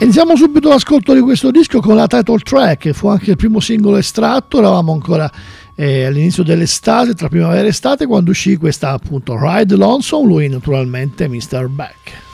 Iniziamo subito l'ascolto di questo disco con la title track, che fu anche il primo singolo estratto. Eravamo ancora all'inizio dell'estate, tra primavera e estate, quando uscì questa appunto Ride Lonesome, lui naturalmente Mr. Beck.